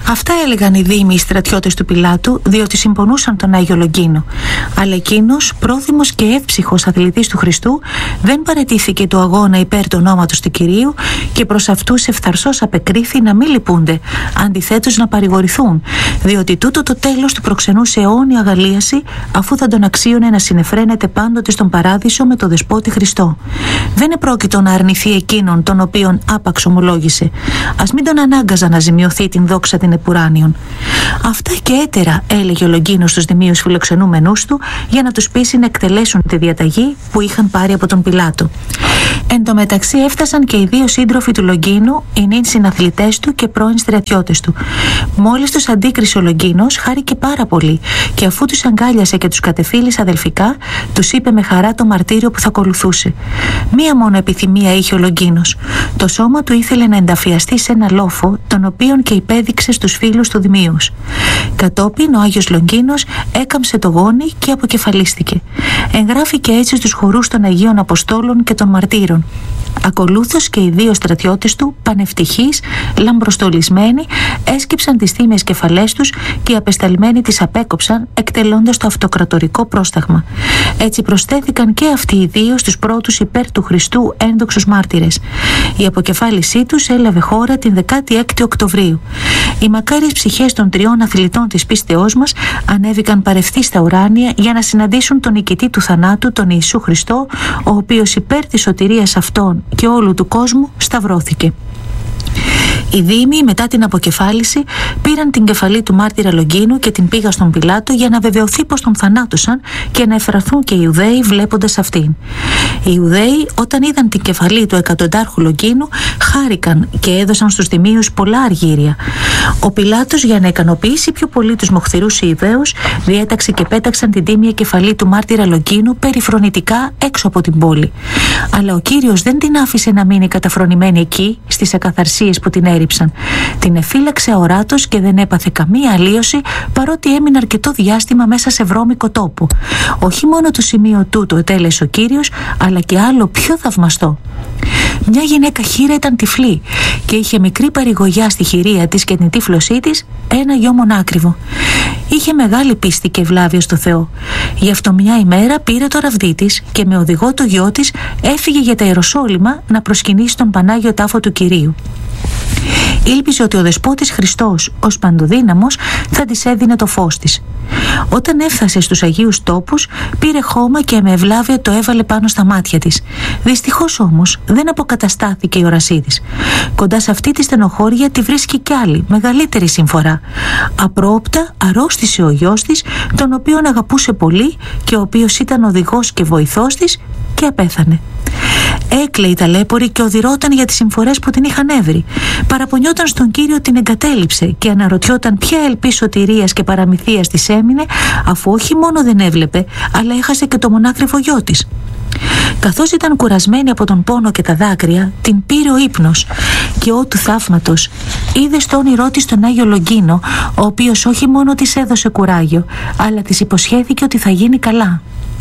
Αυτά έλεγαν οι δήμοι στρατιώτες του Πιλάτου, διότι συμπονούσαν τον Άγιο Λογκίνο. Αλλά εκείνος, πρόθυμος και εύψυχος αθλητής του Χριστού, δεν παραιτήθηκε του αγώνα υπέρ του ονόματος του Κυρίου και προς αυτούς ευθαρσώς απεκρίθη να μην λυπούνται, αντιθέτως να παρηγορηθούν, διότι τούτο το τέλος του προξενούσε αιώνια αγαλίαση, αφού θα τον αξίωνε να συνεφραίνεται πάντοτε στον παράδεισο με το δεσπότη Χριστό. Δεν επρόκειτο να αρνηθεί εκείνον τον οποίον άπαξ ομολόγησε. Ας μην τον ανάγκαζα να ζημιωθεί την δόξα την επουράνιον. Αυτά και έτερα, έλεγε ο Λογκίνος στους δημίους φιλοξενούμενους του, για να τους πείσει να εκτελέσουν τη διαταγή που είχαν πάρει από τον Πιλάτο. Εν τω μεταξύ έφτασαν και οι δύο σύντροφοι του Λογκίνου, οι νυν συναθλητές του και πρώην στρατιώτες του. Μόλις τους αντίκρισε ο Λογκίνος, χάρηκε πάρα πολύ και αφού τους αγκάλιασε και τους κατεφίλησε αδελφικά, τους είπε με χαρά το μαρτύριο που θα ακολουθούσε. Μία μόνο επιθυμία είχε ο Λογκίνος. Το σώμα του ήθελε να ενταφιαστεί σε ένα λόφο, τον οποίον και υπέδειξε στους φίλους του δημίους. Κατόπιν ο Άγιος Λογκίνος έκαμψε το γόνι και αποκεφαλίστηκε. Εγγράφηκε έτσι στους χορούς των Αγίων Αποστόλων και των Μαρτύρων. Ακολούθως και οι δύο στρατιώτες του, πανευτυχείς, λαμπροστολισμένοι, έσκυψαν τις τίμιες κεφαλές τους και οι απεσταλμένοι τις απέκοψαν, εκτελώντας το αυτοκρατορικό πρόσταγμα. Έτσι προσθέθηκαν και αυτοί οι δύο στους πρώτους υπέρ του Χριστού ένδοξους μάρτυρες. Η αποκεφάλισή τους έλαβε χώρα την 16η Οκτωβρίου. Οι μακάριες ψυχές των τριών αθλητών της πίστεώς μας ανέβηκαν παρευθείς στα ουράνια για να συναντήσουν τον νικητή του θανάτου, τον Ιησού Χριστό, ο οποίος υπέρ της σωτηρίας αυτών και όλου του κόσμου σταυρώθηκε. Οι δήμοι μετά την αποκεφάλιση πήραν την κεφαλή του μάρτυρα Λογκίνου και την πήγαν στον Πιλάτο για να βεβαιωθεί πως τον θανάτωσαν και να εφραθούν και οι Ιουδαίοι βλέποντας αυτήν. Οι Ιουδαίοι όταν είδαν την κεφαλή του εκατοντάρχου Λογκίνου χάρηκαν και έδωσαν στους τιμίους πολλά αργύρια. Ο Πιλάτος, για να ικανοποιήσει πιο πολύ τους μοχθηρούς Ιουδαίους, διέταξε και πέταξαν την τίμια κεφαλή του μάρτυρα Λογκίνου περιφρονητικά έξω από την πόλη. Αλλά ο Κύριος δεν την άφησε να μείνει καταφρονημένη εκεί στις ακαθαρσίες που την έριψαν. Την εφύλαξε αοράτος και δεν έπαθε καμία αλλίωση, παρότι έμεινε αρκετό διάστημα μέσα σε βρώμικο τόπο. Όχι μόνο το σημείο τούτο ετέλεσε ο Κύριος, αλλά και άλλο πιο θαυμαστό. Μια γυναίκα χήρα ήταν τυφλή και είχε μικρή παρηγοριά στη χειρία της και την τύφλωσή της ένα γιο μονάκριβο. Είχε μεγάλη πίστη και ευλάβεια στο Θεό. Γι' αυτό μια ημέρα πήρε το ραβδί της και με οδηγό το γιο της έφυγε για τα Ιεροσόλυμα να προσκυνήσει τον Πανάγιο Τάφο του Κυρίου. Ήλπιζε ότι ο Δεσπότης Χριστός ως παντοδύναμος θα της έδινε το φως της. Όταν έφτασε στους Αγίους Τόπους, πήρε χώμα και με ευλάβεια το έβαλε πάνω στα μάτια της. Δυστυχώς όμως δεν αποκαταστάθηκε η όρασή της. Κοντά σε αυτή τη στενοχώρια τη βρίσκει κι άλλη, μεγαλύτερη συμφορά. Απρόοπτα αρρώστησε ο γιος της, τον οποίον αγαπούσε πολύ και ο οποίος ήταν οδηγός και βοηθός της, και απέθανε. Έκλαιε η ταλέπορη και οδυρώταν για τις συμφορές που την είχαν έβρει. Παραπονιόταν στον Κύριο την εγκατέλειψε και αναρωτιόταν ποια ελπίς σωτηρίας και παραμυθίας της έμεινε, αφού όχι μόνο δεν έβλεπε, αλλά έχασε και το μονάκριβο γιο της. Καθώς ήταν κουρασμένη από τον πόνο και τα δάκρυα, την πήρε ο ύπνος και ό του θαύματος είδε στο όνειρό της τον Άγιο Λογκίνο, ο οποίος όχι μόνο της έδωσε κουράγιο, αλλά της υποσχέθηκε ότι θα γίνει καλά.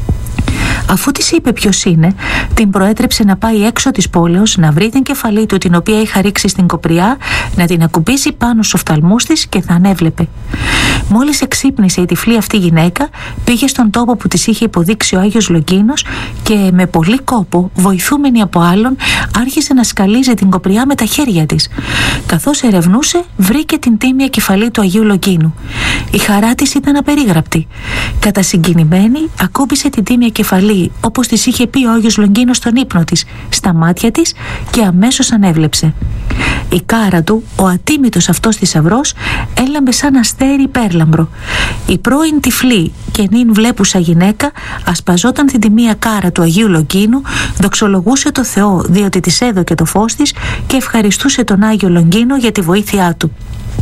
Αφού της είπε ποιος είναι, την προέτρεψε να πάει έξω της πόλεως, να βρει την κεφαλή του την οποία είχα ρίξει στην κοπριά, να την ακουμπήσει πάνω στους οφθαλμούς της και θα ανέβλεπε. Μόλις εξύπνησε η τυφλή αυτή γυναίκα, πήγε στον τόπο που της είχε υποδείξει ο Άγιος Λογκίνος και με πολύ κόπο, βοηθούμενη από άλλον, άρχισε να σκαλίζει την κοπριά με τα χέρια της. Καθώς ερευνούσε, βρήκε την τίμια κεφαλή του Αγίου Λογκίνου. Η χαρά της ήταν απερίγραπτη. Κατασυγκινημένη, ακούμπησε την τίμια κεφαλή, όπως της είχε πει ο Άγιος Λογκίνος στον ύπνο της, στα μάτια της και αμέσως ανέβλεψε. Η κάρα του, ο ατίμητος αυτός θησαυρός, έλαμπε σαν αστέρι υπέρλαμπρο. Η πρώην τυφλή και νυν βλέπουσα γυναίκα ασπαζόταν την τιμία κάρα του Αγίου Λογκίνου, δοξολογούσε το Θεό διότι της έδωκε το φως της και ευχαριστούσε τον Άγιο Λογκίνο για τη βοήθειά του.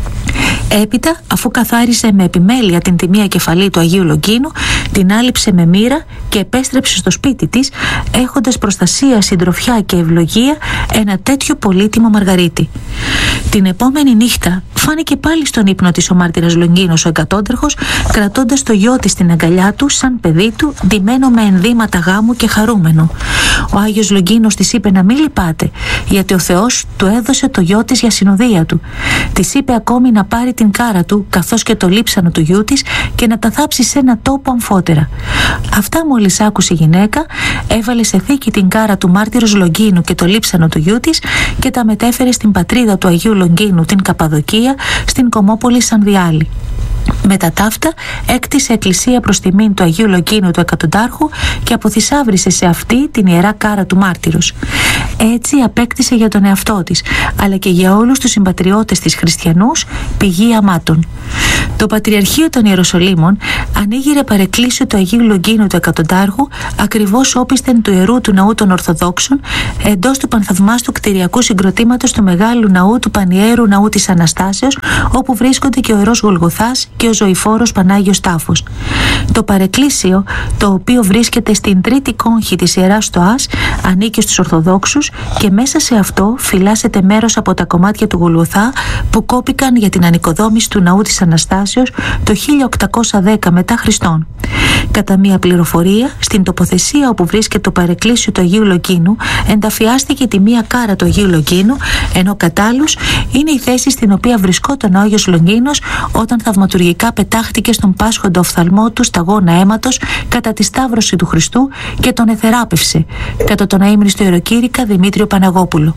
Έπειτα, αφού καθάρισε με επιμέλεια την τιμία κεφαλή του Αγίου Λογκίνου, την άλυψε με μοίρα και επέστρεψε στο σπίτι της, έχοντας προστασία, συντροφιά και ευλογία ένα τέτοιο πολύτιμο μαργαρίτη. Την επόμενη νύχτα φάνηκε πάλι στον ύπνο της ο μάρτυρας Λονγκίνος ο εκατόνταρχος, κρατώντας το γιο της στην αγκαλιά του σαν παιδί του, ντυμένο με ενδύματα γάμου και χαρούμενο. Ο Άγιος Λονγκίνος της είπε να μην λυπάται, γιατί ο Θεός του έδωσε το γιο της για συνοδεία του. Της είπε ακόμη να πάρει την κάρα του, καθώς και το λείψανο του γιού της, και να τα θάψει σε ένα τόπο αμφότερα. Αυτά μόλις άκουσε η γυναίκα, έβαλε σε θήκη την κάρα του μάρτυρος Λονγκίνου και το λείψανο του γιού της και τα μετέφερε στην πατρίδα του Αγίου Λονγκίνου, την Καπαδοκία, στην Κομμόπολη Σανδιάλη. Μετά ταύτα έκτισε εκκλησία προς τιμήν του Αγίου Λονγκίνου του Εκατοντάρχου και αποθυσάβρισε σε αυτή την ιερά κάρα του μάρτυρος. Έτσι απέκτησε για τον εαυτό της, αλλά και για όλους τους συμπατριώτες της χριστιανούς, πηγή αμάτων. Το Πατριαρχείο των Ιεροσολύμων ανοίγειρε παρεκκλήσιο του Αγίου Λονγκίνου του Εκατοντάρχου, ακριβώς όπισθεν του ιερού του ναού των Ορθοδόξων, εντός του πανθαυμάστου κτηριακού συγκροτήματος του μεγάλου ναού του Πανιέρου Ναού της Αναστάσεως, όπου βρίσκονται και ο ιερός Γολγοθάς και ο ζωηφόρος Πανάγιος Τάφος. Το παρεκκλήσιο, το οποίο βρίσκεται στην τρίτη κόγχη της Ιεράς Στοάς, ανήκει στους Ορθοδόξους και μέσα σε αυτό φυλάσσεται μέρος από τα κομμάτια του Γολγοθά που κόπηκαν για την ανοικοδόμηση του ναού της Αναστάσεως το 1810 μετά Χριστόν. Κατά μία πληροφορία, στην τοποθεσία όπου βρίσκεται το παρεκκλήσιο του Αγίου Λονγκίνου ενταφιάστηκε τη μία κάρα του Αγίου Λονγκίνου, ενώ κατ' άλλους είναι η θέση στην οποία βρισκόταν ο Άγιος Λονγκίνος όταν θαυματουργικά πετάχτηκε στον πάσχοντα οφθαλμό του σταγόνα αίματος κατά τη σταύρωση του Χριστού και τον εθεράπευσε, κατά τον αείμνηστο ιεροκήρυκα Δημήτριο Παναγόπουλο.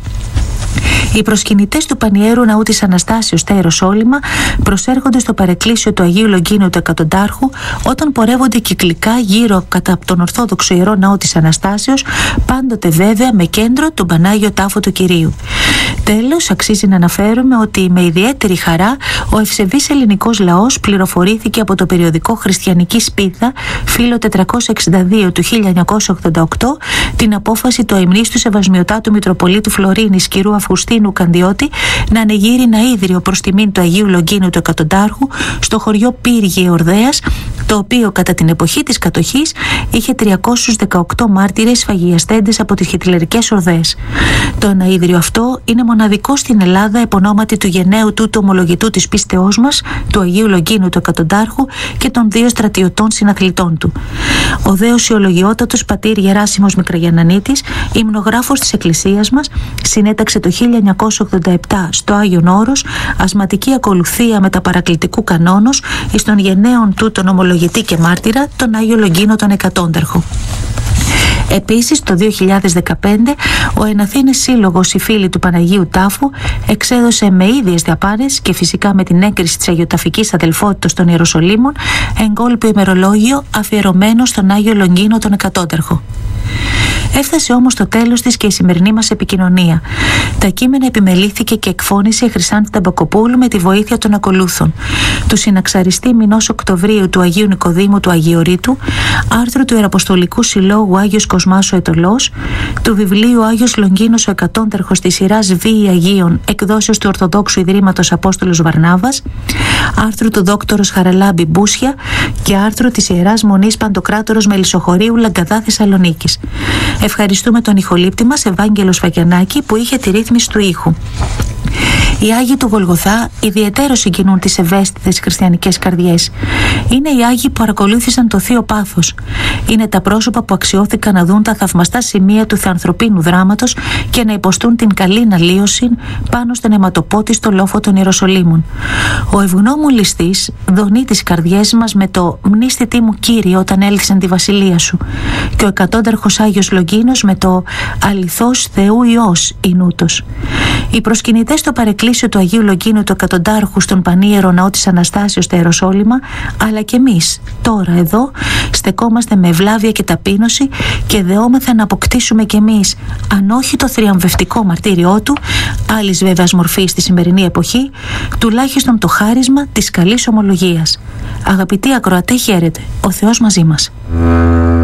Οι προσκυνητές του Πανιέρου Ναού της Αναστάσεως στα Ιεροσόλυμα προσέρχονται στο παρεκκλήσιο του Αγίου Λονγκίνου του Εκατοντάρχου όταν πορεύονται κυκλικά γύρω κατά τον Ορθόδοξο Ιερό Ναό της Αναστάσεως, πάντοτε βέβαια με κέντρο τον Πανάγιο Τάφο του Κυρίου. Τέλος, αξίζει να αναφέρουμε ότι με ιδιαίτερη χαρά ο ευσεβής ελληνικός λαός πληροφορήθηκε από το περιοδικό Χριστιανική Σπίθα, φύλλο 462 του 1988, την απόφαση του αημνίστου Σεβασμιωτάτου Μητροπολίτου Φλωρίνης κ. Αυγουστίνου Καντιώτη να ανοιγείρει ένα ίδρυο προς τιμήν του Αγίου Λονγκίνου του Εκατοντάρχου στο χωριό Πύργη Ορδέας, το οποίο κατά την εποχή της κατοχής είχε 318 μάρτυρες σφαγιαστέντες από τις χιτλερικές ορδές. Το αναίδριο αυτό είναι μοναδικό στην Ελλάδα επ' ονόματι του γενναίου τούτου ομολογητού της πίστεώς μας, του Αγίου Λονγκίνου του Εκατοντάρχου και των δύο στρατιωτών συναθλητών του. Ο δε οσιολογιότατος πατήρ Γεράσιμος Μικραγιαννανίτης, υμνογράφος της Εκκλησίας μας, συνέταξε το 1987 στο Άγιον Όρος ασματική ακολουθία μεταπαρακλητικού κανόνος εις των γενναίων τούτων ομολογητή και μάρτυρα, τον Άγιο Λονγκίνο τον Εκατόνταρχο. Επίσης, το 2015, ο Εναθήνης Σύλλογος οι Φίλοι του Παναγίου Τάφου εξέδωσε με ίδιες διαπάνες και φυσικά με την έγκριση της Αγιοταφικής Αδελφότητας των Ιεροσολύμων εγκόλπιο ημερολόγιο αφιερωμένο στον Άγιο Λονγκίνο τον Εκατόνταρχο. Έφτασε όμως το τέλος της και η σημερινή μας επικοινωνία. Τα κείμενα επιμελήθηκε και εκφώνησε η Χρυσάνθη Ταμπακοπούλου με τη βοήθεια των ακολούθων: του συναξαριστή μηνός Οκτωβρίου του Αγίου Νικοδήμου του Αγιορείτου, άρθρο του Ιεραποστολικού Συλλόγου Άγιος Κοσμάς ο Αιτωλός, του βιβλίου Άγιος Λονγκίνος ο Εκατόνταρχος της σειράς Βίοι Αγίων, εκδόσεως του Ορθοδόξου Ιδρύματος Απόστολος Βαρνάβας, άρθρο του Δόκτωρος Χαραλάμπη Μπούσια και άρθρο της Ιεράς Μονής Παντοκράτορος Μελισσοχωρίου Λαγκαδά Θεσσαλονίκης. Ευχαριστούμε τον ηχολήπτη μας Ευάγγελο Σφακιανάκη που είχε τη ρύθμιση του ήχου. Οι Άγιοι του Γολγοθά ιδιαιτέρως συγκινούν τις ευαίσθητες χριστιανικές καρδιές. Είναι οι Άγιοι που παρακολούθησαν το Θείο Πάθος. Είναι τα πρόσωπα που αξιώθηκαν να δουν τα θαυμαστά σημεία του θεανθρωπίνου δράματος και να υποστούν την καλήν αλλίωση πάνω στον αιματοπότιστο λόφο των Ιεροσολύμων. Ο ευγνώμων ληστής δονεί τις καρδιές μας με το «Μνήστητή μου Κύριε όταν έλθισαν τη βασιλεία σου» και ο Εκατόνταρχος Άγιος Λονγκίνος με το «Αληθώς Θεού Υιός εινούτος». Οι προσκυνητές στο παρεκκλήσιο του Αγίου Λονγκίνου του Εκατοντάρχου στον Πανίερο Ναό της Αναστάσεως στα Ιεροσόλυμα, αλλά και εμείς τώρα εδώ στεκόμαστε με ευλάβεια και ταπείνωση και δεόμεθα να αποκτήσουμε κι εμείς, αν όχι το θριαμβευτικό μαρτύριό του, άλλης βέβαιας μορφής στη σημερινή εποχή, τουλάχιστον το χάρισμα της καλής ομολογίας. Αγαπητοί ακροατέ, χαίρετε. Ο Θεός μαζί μας.